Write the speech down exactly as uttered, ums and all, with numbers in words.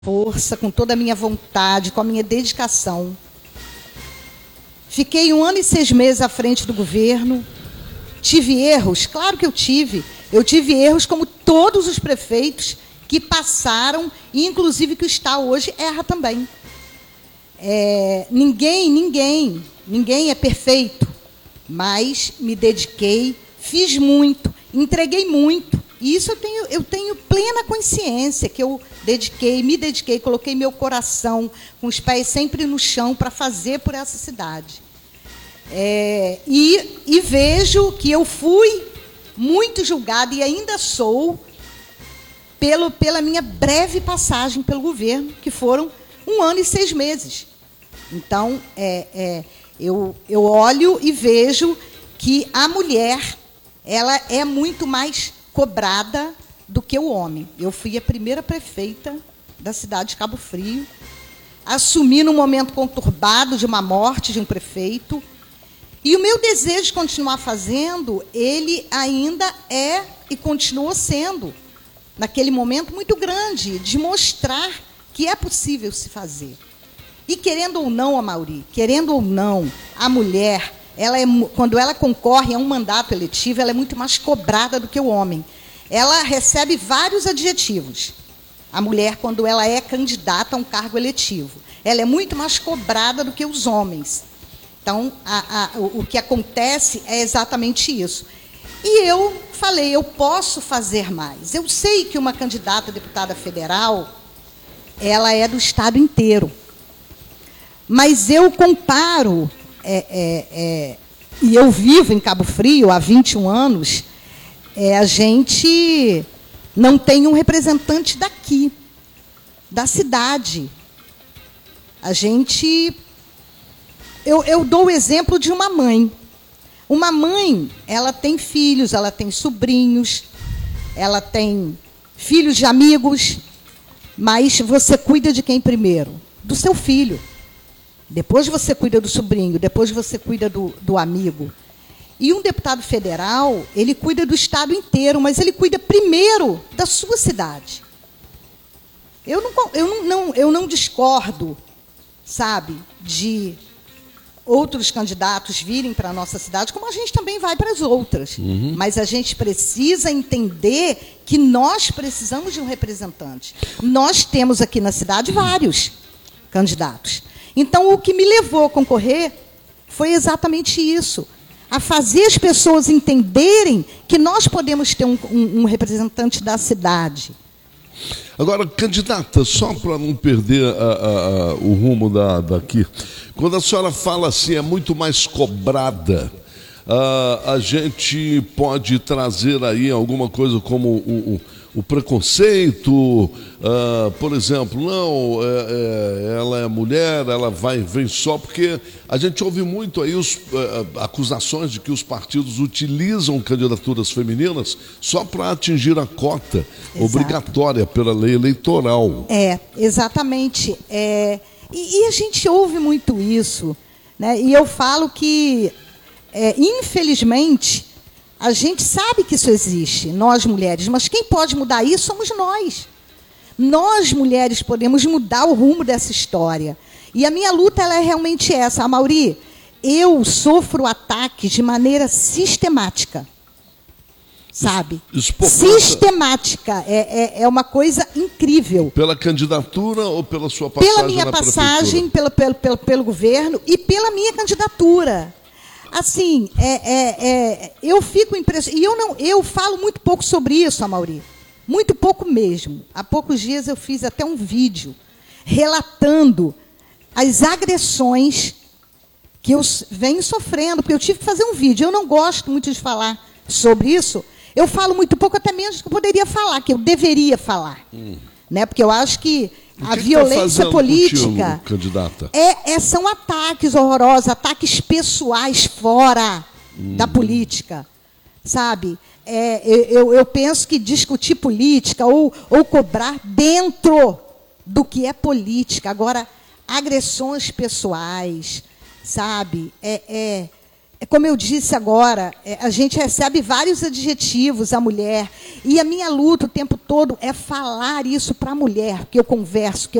força, com toda a minha vontade, com a minha dedicação. Fiquei um ano e seis meses à frente do governo. Tive erros, claro que eu tive. Eu tive erros como todos os prefeitos que passaram, e inclusive que está hoje, erra também. É, ninguém, ninguém, ninguém é perfeito, mas me dediquei, fiz muito, entreguei muito. E isso eu tenho, eu tenho plena consciência, que eu dediquei, me dediquei, coloquei meu coração, com os pés sempre no chão, para fazer por essa cidade. É, e, e vejo que eu fui muito julgada, e ainda sou, pelo, pela minha breve passagem pelo governo, que foram um ano e seis meses. Então, é, é, eu, eu olho e vejo que a mulher ela é muito mais cobrada do que o homem. Eu fui a primeira prefeita da cidade de Cabo Frio, assumi num momento conturbado de uma morte de um prefeito, e o meu desejo de continuar fazendo, ele ainda é e continua sendo, naquele momento, muito grande, de mostrar que é possível se fazer. E, querendo ou não, Amaury, querendo ou não, a mulher, ela é, quando ela concorre a um mandato eletivo, ela é muito mais cobrada do que o homem. Ela recebe vários adjetivos. A mulher, quando ela é candidata a um cargo eletivo, ela é muito mais cobrada do que os homens. Então, a, a, o, o que acontece é exatamente isso. E eu falei, eu posso fazer mais. Eu sei que uma candidata a deputada federal, ela é do estado inteiro. Mas eu comparo, é, é, é, e eu vivo em Cabo Frio há vinte e um anos, é, a gente não tem um representante daqui, da cidade. A gente... Eu, eu dou o exemplo de uma mãe. Uma mãe, ela tem filhos, ela tem sobrinhos, ela tem filhos de amigos, mas você cuida de quem primeiro? Do seu filho. Depois você cuida do sobrinho, depois você cuida do, do amigo. E um deputado federal, ele cuida do estado inteiro, mas ele cuida primeiro da sua cidade. Eu não, eu não, não, eu não discordo, sabe, de outros candidatos virem para a nossa cidade, como a gente também vai para as outras. Uhum. Mas a gente precisa entender que nós precisamos de um representante. Nós temos aqui na cidade vários candidatos. Então, o que me levou a concorrer foi exatamente isso, a fazer as pessoas entenderem que nós podemos ter um, um, um representante da cidade. Agora, candidata, só para não perder a, a, a, o rumo da, daqui, quando a senhora fala assim, é muito mais cobrada, a, a gente pode trazer aí alguma coisa como o, o O preconceito, uh, por exemplo, não, é, é, ela é mulher, ela vai, vem só, porque a gente ouve muito aí os, uh, acusações de que os partidos utilizam candidaturas femininas só para atingir a cota Exato. Obrigatória pela lei eleitoral. É, exatamente. É, e, e a gente ouve muito isso, né? E eu falo que, é, infelizmente, a gente sabe que isso existe, nós mulheres, mas quem pode mudar isso somos nós. Nós, mulheres, podemos mudar o rumo dessa história. E a minha luta ela é realmente essa. Amaury, eu sofro ataques de maneira sistemática. Sabe? Isso, isso sistemática. É, é, é uma coisa incrível. Pela candidatura ou pela sua passagem Pela minha na passagem, pelo, pelo, pelo, pelo governo e pela minha candidatura. Assim, é, é, é, eu fico impressionada. E eu, não, eu falo muito pouco sobre isso, Amaury. Muito pouco mesmo. Há poucos dias eu fiz até um vídeo relatando as agressões que eu venho sofrendo, porque eu tive que fazer um vídeo. Eu não gosto muito de falar sobre isso. Eu falo muito pouco, até menos do que eu poderia falar, que eu deveria falar. Hum. Né? Porque eu acho que a que violência tá política contigo, candidata? É, é, são ataques horrorosos, ataques pessoais fora hum. da política, sabe? É, eu, eu penso que discutir política ou, ou cobrar dentro do que é política. Agora, agressões pessoais, sabe? É, é, como eu disse agora, a gente recebe vários adjetivos à mulher, e a minha luta o tempo todo é falar isso para a mulher, que eu converso, que